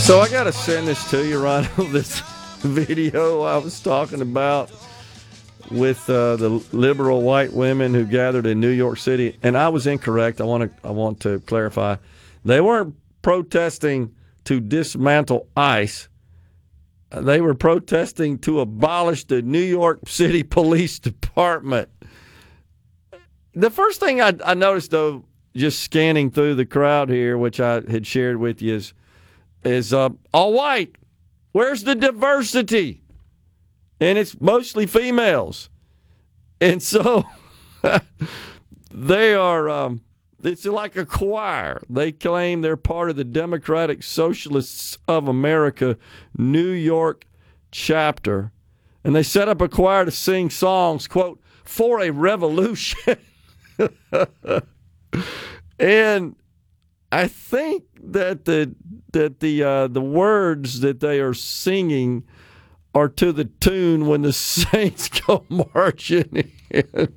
So I got to send this to you, Ronald, this video I was talking about with the liberal white women who gathered in New York City. And I was incorrect. I want to clarify. They weren't protesting to dismantle ICE. They were protesting to abolish the New York City Police Department. The first thing I noticed, though, just scanning through the crowd here, which I had shared with you, is all white. Where's the diversity? And it's mostly females. And so they are, it's like a choir. They claim they're part of the Democratic Socialists of America New York chapter. And they set up a choir to sing songs, quote, for a revolution. And I think that the words that they are singing are to the tune "When the Saints Go Marching In."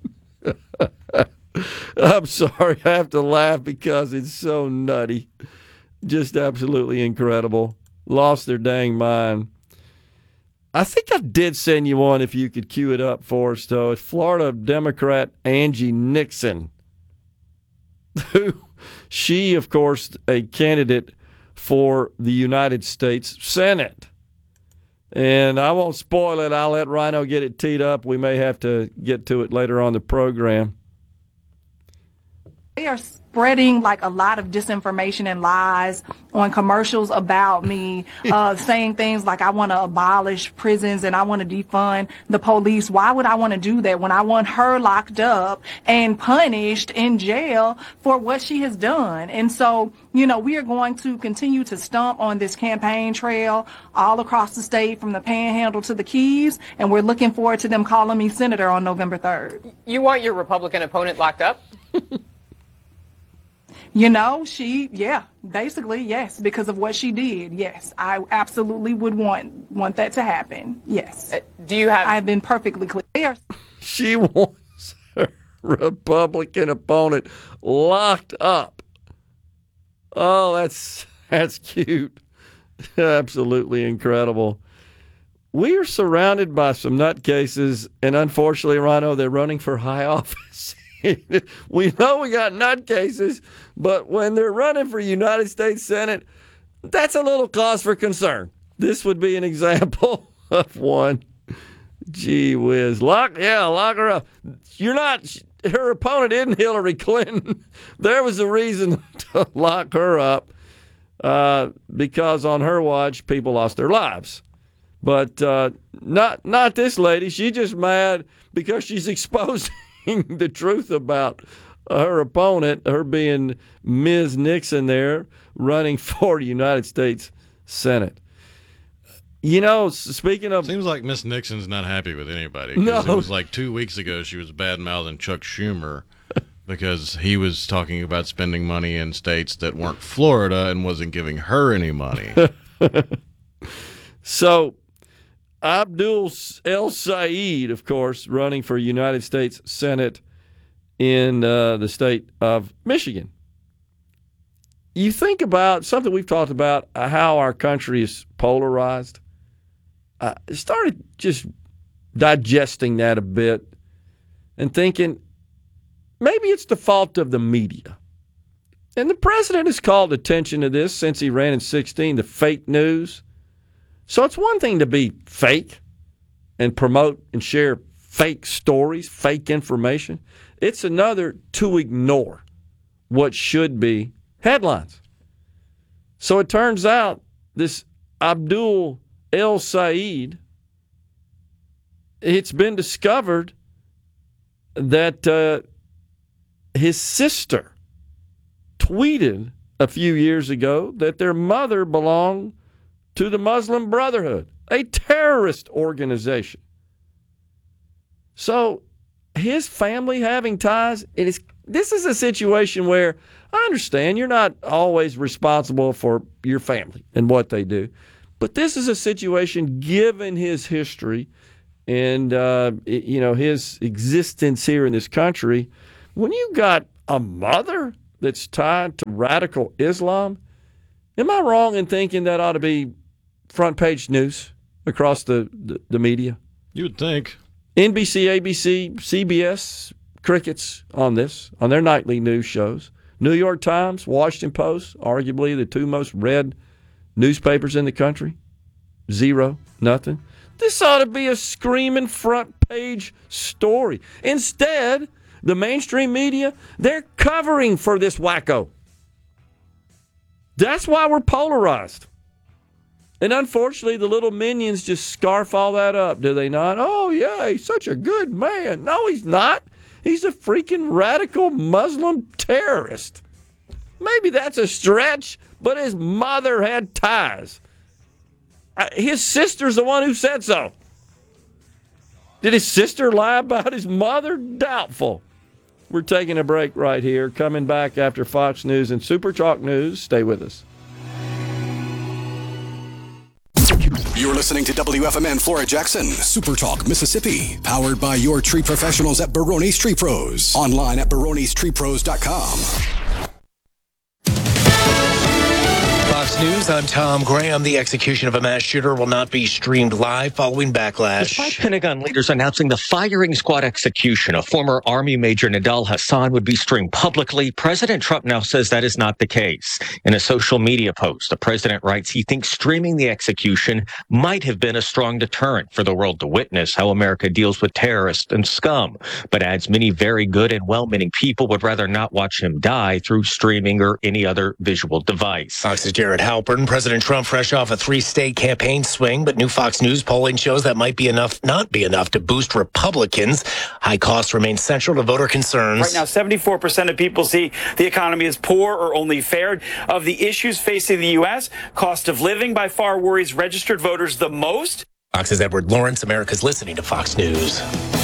I'm sorry, I have to laugh because it's so nutty, just absolutely incredible. Lost their dang mind. I think I did send you one. If you could cue it up for us, though. It's Florida Democrat Angie Nixon, who she, of course, a candidate for the United States Senate. And I won't spoil it. I'll let Rhino get it teed up. We may have to get to it later on the program. They are spreading like a lot of disinformation and lies on commercials about me, saying things like I want to abolish prisons and I want to defund the police. Why would I want to do that when I want her locked up and punished in jail for what she has done? And so, you know, we are going to continue to stomp on this campaign trail all across the state from the Panhandle to the Keys, and we're looking forward to them calling me senator on November 3rd. You want your Republican opponent locked up? You know, basically, yes, because of what she did. Yes, I absolutely would want that to happen. Yes. I've been perfectly clear. She wants her Republican opponent locked up. Oh, that's cute. Absolutely incredible. We are surrounded by some nutcases, and unfortunately, Rhino, they're running for high office. We know we got nutcases, but when they're running for United States Senate, that's a little cause for concern. This would be an example of one. Gee whiz. Lock her up. Her opponent isn't Hillary Clinton. There was a reason to lock her up because on her watch, people lost their lives. But not this lady. She's just mad because she's exposing the truth about her opponent, her being Ms. Nixon there, running for the United States Senate. You know, speaking of... Seems like Miss Nixon's not happy with anybody. No. It was like 2 weeks ago she was bad-mouthing Chuck Schumer because he was talking about spending money in states that weren't Florida and wasn't giving her any money. So... Abdul El Sayed, of course, running for United States Senate in the state of Michigan. You think about something we've talked about, how our country is polarized. I started just digesting that a bit and thinking maybe it's the fault of the media. And the president has called attention to this since he ran in 2016, the fake news. So it's one thing to be fake and promote and share fake stories, fake information. It's another to ignore what should be headlines. So it turns out this Abdul El Sayed, it's been discovered that his sister tweeted a few years ago that their mother belonged to the Muslim Brotherhood, a terrorist organization. So his family having ties, this is a situation where I understand you're not always responsible for your family and what they do, but this is a situation given his history and his existence here in this country. When you got a mother that's tied to radical Islam, Am I wrong in thinking that ought to be front page news across the media? You would think. NBC, ABC, CBS, crickets on this, on their nightly news shows. New York Times, Washington Post, arguably the two most read newspapers in the country. Zero, nothing. This ought to be a screaming front page story. Instead, the mainstream media, they're covering for this wacko. That's why we're polarized. And unfortunately, the little minions just scarf all that up, do they not? Oh, yeah, he's such a good man. No, he's not. He's a freaking radical Muslim terrorist. Maybe that's a stretch, but his mother had ties. His sister's the one who said so. Did his sister lie about his mother? Doubtful. We're taking a break right here. Coming back after Fox News and Super Talk News. Stay with us. You're listening to WFMN Flora Jackson, Super Talk, Mississippi. Powered by your tree professionals at Barone's Tree Pros. Online at baronestreepros.com. Fox News, I'm Tom Graham. The execution of a mass shooter will not be streamed live following backlash. Despite Pentagon leaders announcing the firing squad execution of former Army Major Nidal Hasan would be streamed publicly, President Trump now says that is not the case. In a social media post, the president writes he thinks streaming the execution might have been a strong deterrent for the world to witness how America deals with terrorists and scum, but adds many very good and well-meaning people would rather not watch him die through streaming or any other visual device. Fox's Jared Halpern. President Trump fresh off a 3-state campaign swing, but new Fox News polling shows that might be not be enough to boost Republicans. High costs remain central to voter concerns. Right now, 74% of people see the economy as poor or only fair. Of the issues facing the U.S., cost of living by far worries registered voters the most. Fox's Edward Lawrence. America's listening to Fox News.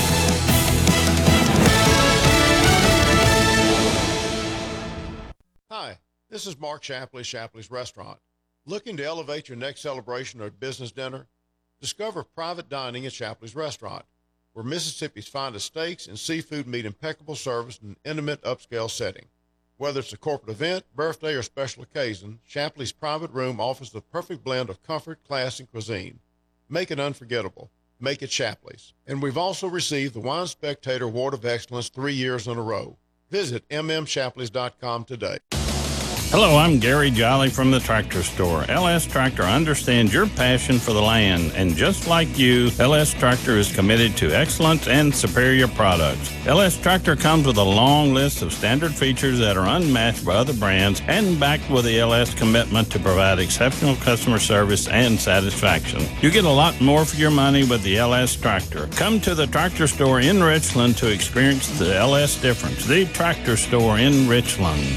Hi, this is Mark Shapley, Shapley's Restaurant. Looking to elevate your next celebration or business dinner? Discover private dining at Shapley's Restaurant, where Mississippi's finest steaks and seafood meet impeccable service in an intimate, upscale setting. Whether it's a corporate event, birthday, or special occasion, Shapley's private room offers the perfect blend of comfort, class, and cuisine. Make it unforgettable. Make it Shapley's. And we've also received the Wine Spectator Award of Excellence 3 years in a row. Visit mmshapleys.com today. Hello, I'm Gary Jolly from the Tractor Store. LS Tractor understands your passion for the land, and just like you, LS Tractor is committed to excellence and superior products. LS Tractor comes with a long list of standard features that are unmatched by other brands and backed with the LS commitment to provide exceptional customer service and satisfaction. You get a lot more for your money with the LS Tractor. Come to the Tractor Store in Richland to experience the LS difference. The Tractor Store in Richland.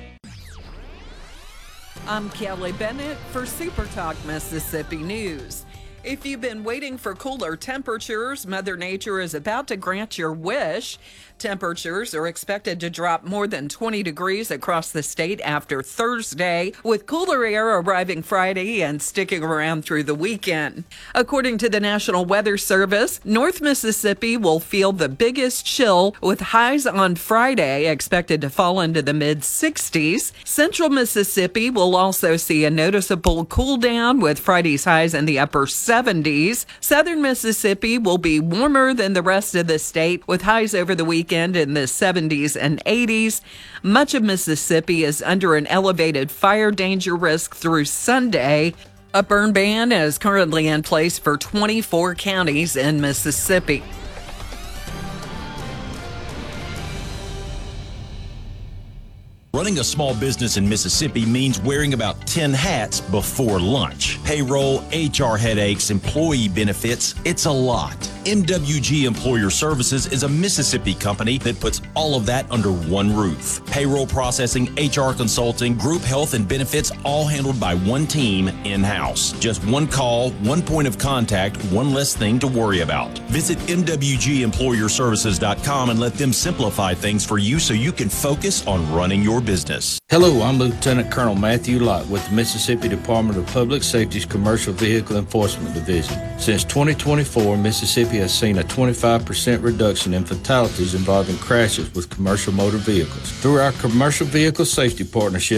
I'm Kelly Bennett for Super Talk Mississippi News. If you've been waiting for cooler temperatures, Mother Nature is about to grant your wish. Temperatures are expected to drop more than 20 degrees across the state after Thursday, with cooler air arriving Friday and sticking around through the weekend. According to the National Weather Service, North Mississippi will feel the biggest chill, with highs on Friday expected to fall into the mid-60s. Central Mississippi will also see a noticeable cool down, with Friday's highs in the upper 70s. Southern Mississippi will be warmer than the rest of the state, with highs over the weekend in the 70s and 80s. Much of Mississippi is under an elevated fire danger risk through Sunday. A burn ban is currently in place for 24 counties in Mississippi. Running a small business in Mississippi means wearing about 10 hats before lunch. Payroll, HR headaches, employee benefits, it's a lot. MWG Employer Services is a Mississippi company that puts all of that under one roof. Payroll processing, HR consulting, group health and benefits, all handled by one team in-house. Just one call, one point of contact, one less thing to worry about. Visit MWGEmployerServices.com and let them simplify things for you so you can focus on running your business. Hello, I'm Lieutenant Colonel Matthew Lott with the Mississippi Department of Public Safety's Commercial Vehicle Enforcement Division. Since 2024, Mississippi has seen a 25% reduction in fatalities involving crashes with commercial motor vehicles. Through our commercial vehicle safety partnership,